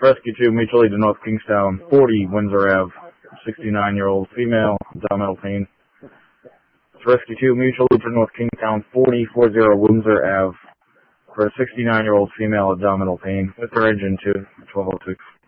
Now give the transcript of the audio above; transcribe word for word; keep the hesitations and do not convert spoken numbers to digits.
Rescue two, mutual aid to North Kingstown, forty Windsor Avenue, sixty-nine-year-old female, abdominal pain. Rescue two, mutual aid to North Kingstown, forty forty Windsor Avenue, for a sixty-nine-year-old female, abdominal pain, with her engine to twelve oh six.